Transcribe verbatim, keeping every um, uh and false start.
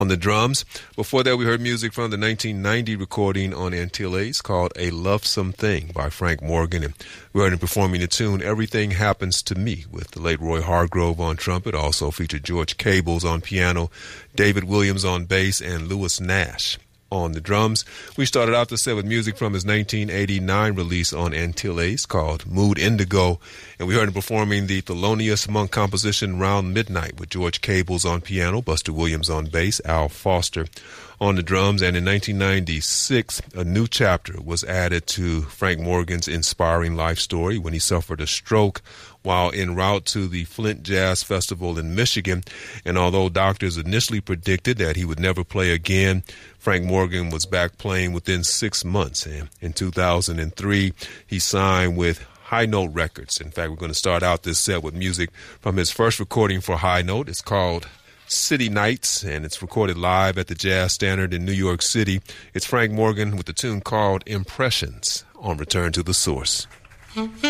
on the drums. Before that, we heard music from the nineteen ninety recording on Antilles called A Lovesome Thing by Frank Morgan. And we heard him performing the tune Everything Happens to Me with the late Roy Hargrove on trumpet. Also featured George Cables on piano, David Williams on bass, and Lewis Nash on the drums. We started out the set with music from his nineteen eighty-nine release on Antilles called Mood Indigo, and we heard him performing the Thelonious Monk composition Round Midnight with George Cables on piano, Buster Williams on bass, Al Foster on the drums. And in nineteen ninety-six, a new chapter was added to Frank Morgan's inspiring life story when he suffered a stroke while en route to the Flint Jazz Festival in Michigan. And although doctors initially predicted that he would never play again, Frank Morgan was back playing within six months. And in two thousand three, he signed with High Note Records. In fact, we're going to start out this set with music from his first recording for High Note. It's called City Nights, and it's recorded live at the Jazz Standard in New York City. It's Frank Morgan with the tune called Impressions on Return to the Source.